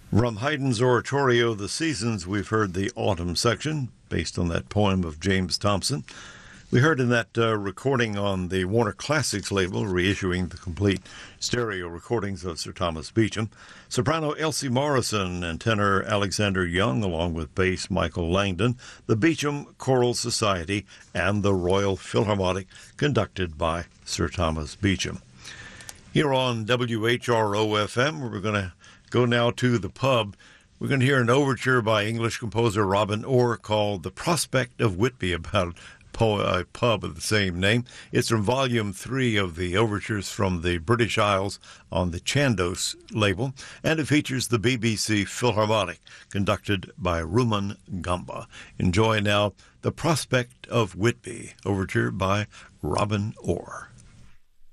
From Haydn's oratorio, The Seasons, we've heard the autumn section, based on that poem of James Thompson. We heard in that recording on the Warner Classics label, reissuing the complete stereo recordings of Sir Thomas Beecham, soprano Elsie Morrison and tenor Alexander Young, along with bass Michael Langdon, the Beecham Choral Society, and the Royal Philharmonic, conducted by Sir Thomas Beecham. Here on WHRO-FM, we're going to go now to the pub. We're going to hear an overture by English composer Robin Orr called The Prospect of Whitby, about a pub of the same name. It's from Volume 3 of the Overtures from the British Isles on the Chandos label, and it features the BBC Philharmonic, conducted by Ruman Gamba. Enjoy now The Prospect of Whitby, overture by Robin Orr.